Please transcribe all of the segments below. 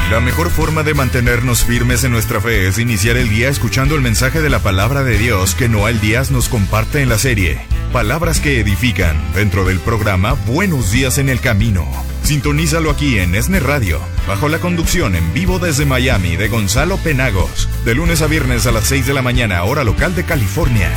La mejor forma de mantenernos firmes en nuestra fe es iniciar el día escuchando el mensaje de la palabra de Dios que Noel Díaz nos comparte en la serie Palabras que Edifican, dentro del programa Buenos Días en el Camino. Sintonízalo aquí en ESNE Radio, bajo la conducción en vivo desde Miami de Gonzalo Penagos, de lunes a viernes a las 6 de la mañana, hora local de California.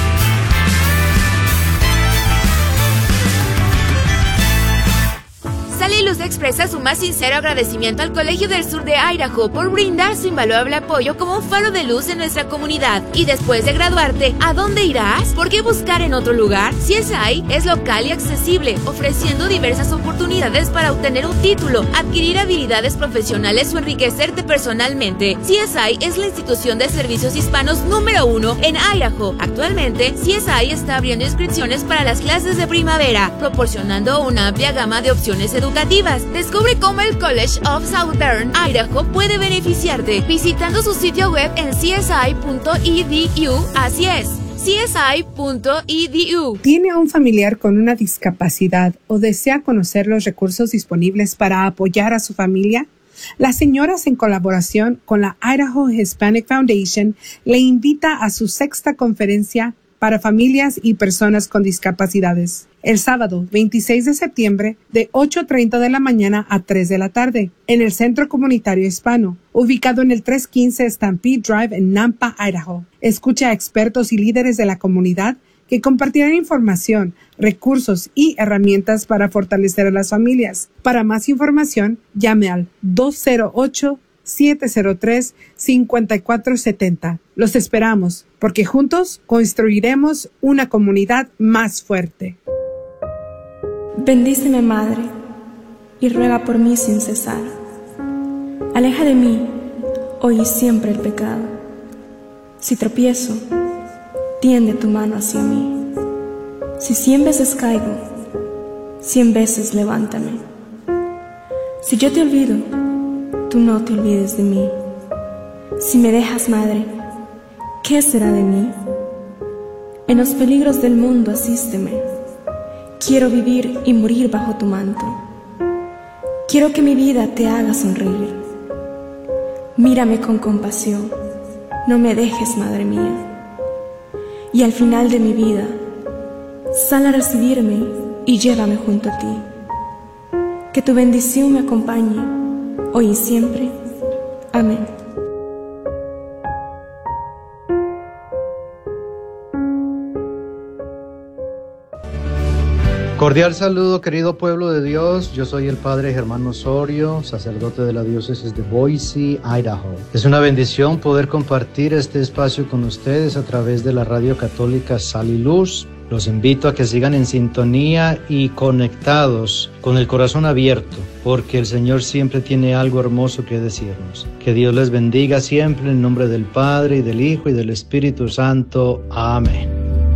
Luz expresa su más sincero agradecimiento al Colegio del Sur de Idaho por brindar su invaluable apoyo como un faro de luz en nuestra comunidad. Y después de graduarte, ¿a dónde irás? ¿Por qué buscar en otro lugar? CSI es local y accesible, ofreciendo diversas oportunidades para obtener un título, adquirir habilidades profesionales o enriquecerte personalmente. CSI es la institución de servicios hispanos número 1 en Idaho. Actualmente, CSI está abriendo inscripciones para las clases de primavera, proporcionando una amplia gama de opciones educativas. Descubre cómo el College of Southern Idaho puede beneficiarte visitando su sitio web en csi.edu. Así es, csi.edu. ¿Tiene un familiar con una discapacidad o desea conocer los recursos disponibles para apoyar a su familia? Las señoras, en colaboración con la Idaho Hispanic Foundation, le invita a su 6ª conferencia para familias y personas con discapacidades, el sábado 26 de septiembre de 8:30 de la mañana a 3 de la tarde, en el Centro Comunitario Hispano, ubicado en el 315 Stampede Drive en Nampa, Idaho. Escucha a expertos y líderes de la comunidad que compartirán información, recursos y herramientas para fortalecer a las familias. Para más información, llame al 208-703-5470. Los esperamos, porque juntos construiremos una comunidad más fuerte. Bendíceme, Madre, y ruega por mí sin cesar. Aleja de mí, hoy y siempre, el pecado. Si tropiezo, tiende tu mano hacia mí. Si 100 veces caigo, 100 veces levántame. Si yo te olvido, tú no te olvides de mí. Si me dejas, Madre, ¿qué será de mí? En los peligros del mundo asísteme. Quiero vivir y morir bajo tu manto. Quiero que mi vida te haga sonreír. Mírame con compasión, no me dejes, Madre mía. Y al final de mi vida, sal a recibirme y llévame junto a ti. Que tu bendición me acompañe, hoy y siempre. Amén. Cordial saludo, querido pueblo de Dios. Yo soy el Padre Germán Osorio, sacerdote de la diócesis de Boise, Idaho. Es una bendición poder compartir este espacio con ustedes a través de la radio católica Sal y Luz. Los invito a que sigan en sintonía y conectados, con el corazón abierto, porque el Señor siempre tiene algo hermoso que decirnos. Que Dios les bendiga siempre, en nombre del Padre, y del Hijo, y del Espíritu Santo. Amén.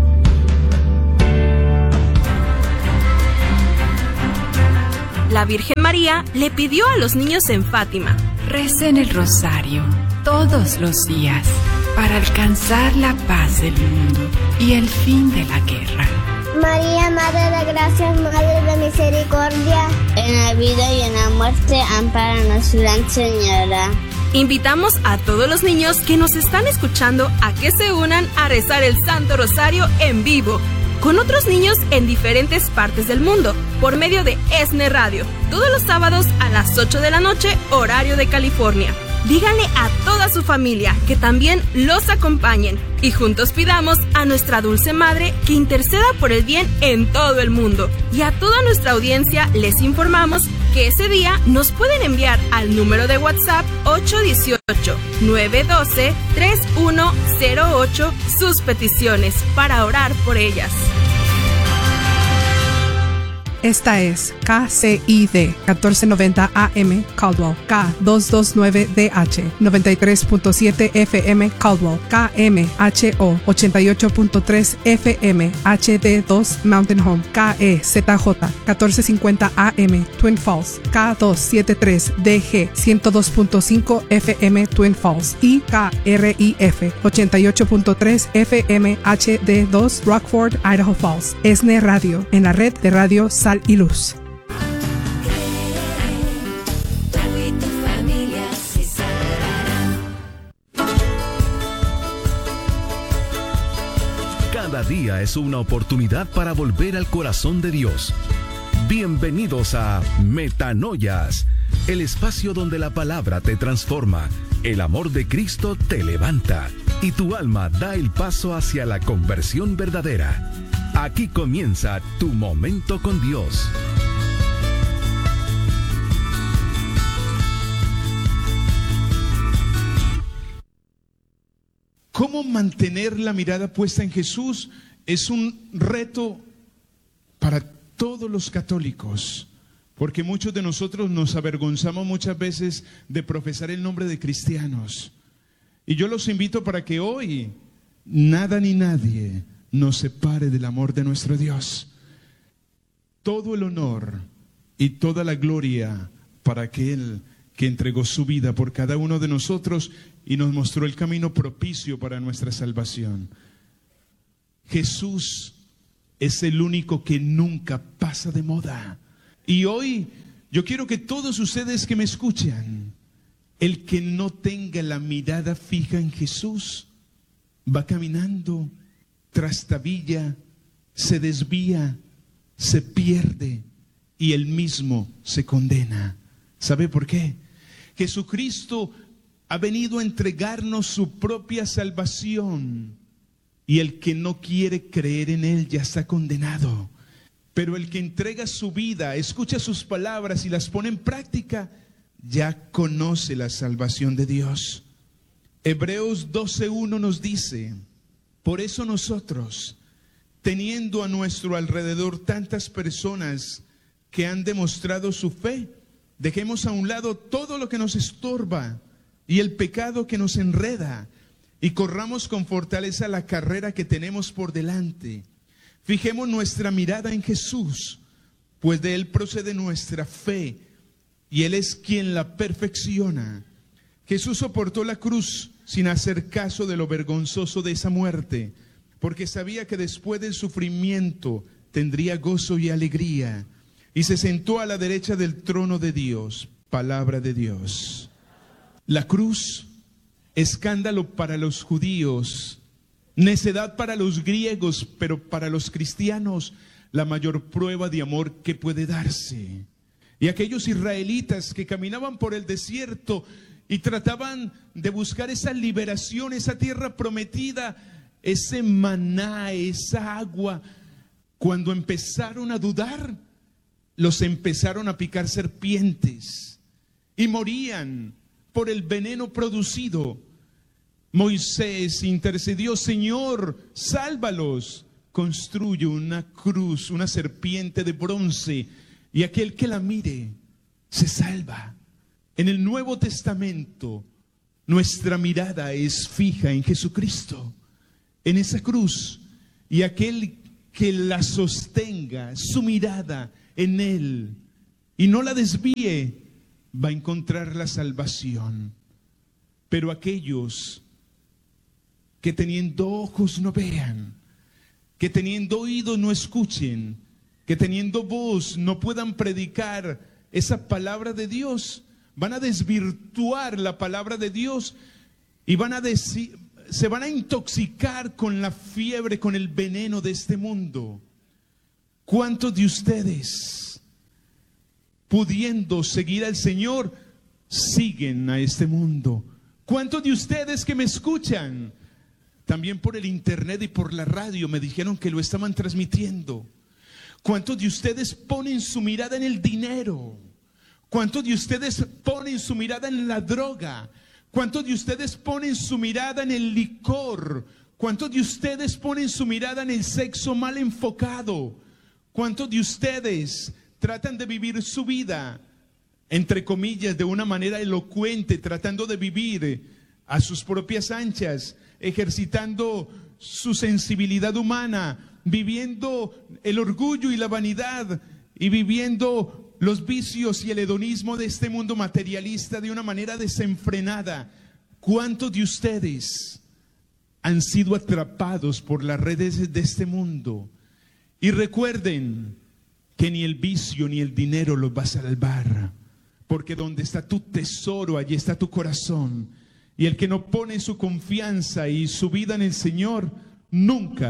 La Virgen María le pidió a los niños en Fátima: recen el rosario todos los días para alcanzar la paz del mundo y el fin de la guerra. María, Madre de Gracia, Madre de Misericordia, en la vida y en la muerte, ampáranos, Gran Señora. Invitamos a todos los niños que nos están escuchando a que se unan a rezar el Santo Rosario en vivo, con otros niños en diferentes partes del mundo, por medio de ESNE Radio, todos los sábados a las 8 de la noche, horario de California. Díganle a toda su familia que también los acompañen y juntos pidamos a nuestra dulce Madre que interceda por el bien en todo el mundo. Y a toda nuestra audiencia les informamos que ese día nos pueden enviar al número de WhatsApp 818-912-3108 sus peticiones para orar por ellas. Esta es KCID 1490 AM Caldwell, K229DH 93.7 FM Caldwell, KMHO 88.3 FM HD2 Mountain Home, KEZJ 1450 AM Twin Falls, K273DG 102.5 FM Twin Falls y KRIF 88.3 FM HD2 Rockford, Idaho Falls. ESNE Radio, en la red de radio Sal y Luz. Tú y tu familia Cada día es una oportunidad para volver al corazón de Dios. Bienvenidos a Metanoias, el espacio donde la palabra te transforma, el amor de Cristo te levanta y tu alma da el paso hacia la conversión verdadera. Aquí comienza tu momento con Dios. ¿Cómo mantener la mirada puesta en Jesús? Es un reto para todos los católicos, porque muchos de nosotros nos avergonzamos muchas veces de profesar el nombre de cristianos. Y yo los invito para que hoy nada ni nadie nos separe del amor de nuestro Dios. Todo el honor y toda la gloria para aquel que entregó su vida por cada uno de nosotros y nos mostró el camino propicio para nuestra salvación. Jesús es el único que nunca pasa de moda. Y hoy yo quiero que todos ustedes que me escuchan, el que no tenga la mirada fija en Jesús, va caminando, trastabilla, se desvía, se pierde y él mismo se condena. ¿Sabe por qué? Jesucristo ha venido a entregarnos su propia salvación y el que no quiere creer en él ya está condenado. Pero el que entrega su vida, escucha sus palabras y las pone en práctica, ya conoce la salvación de Dios. Hebreos 12:1 nos dice: por eso nosotros, teniendo a nuestro alrededor tantas personas que han demostrado su fe, dejemos a un lado todo lo que nos estorba y el pecado que nos enreda, y corramos con fortaleza la carrera que tenemos por delante. Fijemos nuestra mirada en Jesús, pues de Él procede nuestra fe, y Él es quien la perfecciona. Jesús soportó la cruz sin hacer caso de lo vergonzoso de esa muerte, porque sabía que después del sufrimiento tendría gozo y alegría, y se sentó a la derecha del trono de Dios. Palabra de Dios. La cruz, escándalo para los judíos, necedad para los griegos, pero para los cristianos, la mayor prueba de amor que puede darse. Y aquellos israelitas que caminaban por el desierto y trataban de buscar esa liberación, esa tierra prometida, ese maná, esa agua, cuando empezaron a dudar, los empezaron a picar serpientes y morían por el veneno producido. Moisés intercedió: Señor, sálvalos. Construye una cruz, una serpiente de bronce, y aquel que la mire se salva. En el Nuevo Testamento, nuestra mirada es fija en Jesucristo, en esa cruz, y aquel que la sostenga, su mirada en Él, y no la desvíe, va a encontrar la salvación. Pero aquellos que teniendo ojos no vean, que teniendo oídos no escuchen, que teniendo voz no puedan predicar esa palabra de Dios, van a desvirtuar la palabra de Dios y se van a intoxicar con la fiebre, con el veneno de este mundo. ¿Cuántos de ustedes, pudiendo seguir al Señor, siguen a este mundo? ¿Cuántos de ustedes que me escuchan, también por el internet y por la radio, me dijeron que lo estaban transmitiendo? ¿Cuántos de ustedes ponen su mirada en el dinero? ¿Cuántos de ustedes ponen su mirada en la droga? ¿Cuántos de ustedes ponen su mirada en el licor? ¿Cuántos de ustedes ponen su mirada en el sexo mal enfocado? ¿Cuántos de ustedes tratan de vivir su vida, entre comillas, de una manera elocuente, tratando de vivir a sus propias anchas, ejercitando su sensibilidad humana, viviendo el orgullo y la vanidad y viviendo los vicios y el hedonismo de este mundo materialista de una manera desenfrenada? ¿Cuántos de ustedes han sido atrapados por las redes de este mundo? Y recuerden que ni el vicio ni el dinero los va a salvar, porque donde está tu tesoro, allí está tu corazón. Y el que no pone su confianza y su vida en el Señor, nunca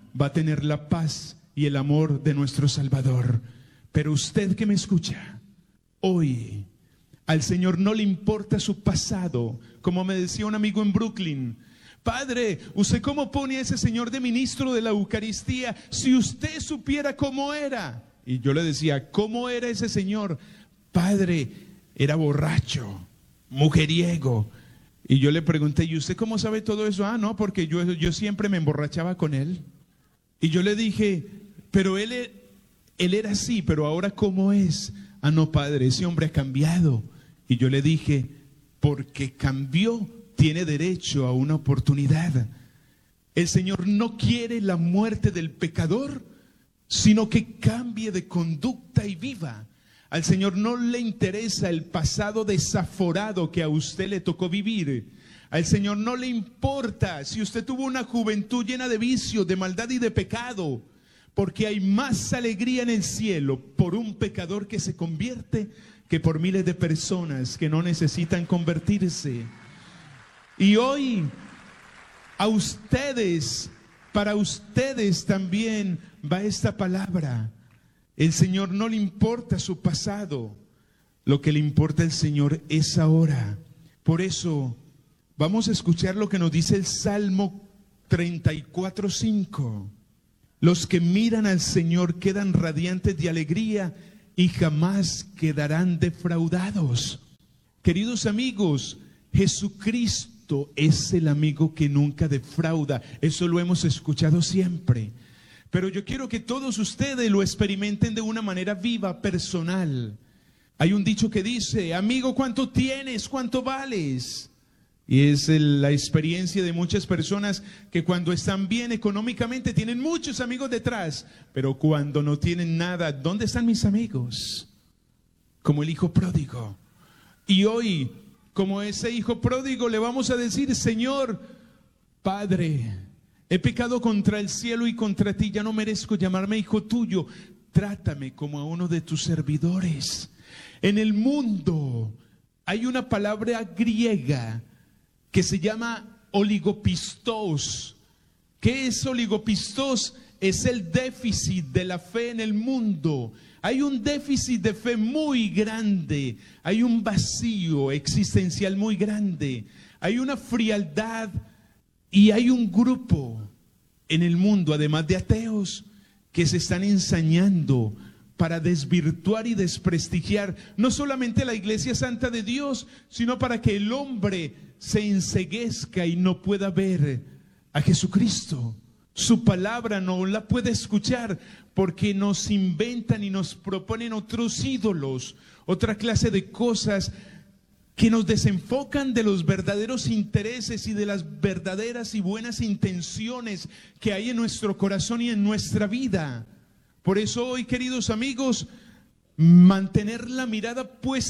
va a tener la paz y el amor de nuestro Salvador. Pero usted que me escucha, hoy al Señor no le importa su pasado. Como me decía un amigo en Brooklyn: padre, ¿usted cómo pone a ese señor de ministro de la Eucaristía si usted supiera cómo era? Y yo le decía: ¿cómo era ese señor? Padre, era borracho, mujeriego. Y yo le pregunté: ¿y usted cómo sabe todo eso? Ah, no, porque yo siempre me emborrachaba con él. Y yo le dije: pero él era así, pero ahora ¿cómo es? Ah, no, padre, ese hombre ha cambiado. Y yo le dije: porque cambió, tiene derecho a una oportunidad. El Señor no quiere la muerte del pecador, sino que cambie de conducta y viva. Al Señor no le interesa el pasado desaforado que a usted le tocó vivir. Al Señor no le importa si usted tuvo una juventud llena de vicios, de maldad y de pecado, porque hay más alegría en el cielo por un pecador que se convierte que por miles de personas que no necesitan convertirse. Y hoy, a ustedes, para ustedes también va esta palabra. El Señor no le importa su pasado, lo que le importa al Señor es ahora. Por eso, vamos a escuchar lo que nos dice el Salmo 34:5. Los que miran al Señor quedan radiantes de alegría y jamás quedarán defraudados. Queridos amigos, Jesucristo es el amigo que nunca defrauda. Eso lo hemos escuchado siempre. Pero yo quiero que todos ustedes lo experimenten de una manera viva, personal. Hay un dicho que dice: amigo, ¿cuánto tienes? ¿Cuánto vales? Y es la experiencia de muchas personas que cuando están bien económicamente tienen muchos amigos detrás, pero cuando no tienen nada, ¿dónde están mis amigos? Como el hijo pródigo. Y hoy, como ese hijo pródigo, le vamos a decir: Señor, Padre, he pecado contra el cielo y contra ti, ya no merezco llamarme hijo tuyo. Trátame como a uno de tus servidores. En el mundo hay una palabra griega que se llama oligopistos. ¿Qué es oligopistos? Es el déficit de la fe en el mundo. Hay un déficit de fe muy grande, hay un vacío existencial muy grande, hay una frialdad y hay un grupo en el mundo, además de ateos, que se están ensañando para desvirtuar y desprestigiar no solamente la Iglesia Santa de Dios, sino para que el hombre se enceguezca y no pueda ver a Jesucristo. Su palabra no la puede escuchar porque nos inventan y nos proponen otros ídolos, otra clase de cosas que nos desenfocan de los verdaderos intereses y de las verdaderas y buenas intenciones que hay en nuestro corazón y en nuestra vida. Por eso hoy, queridos amigos, mantener la mirada puesta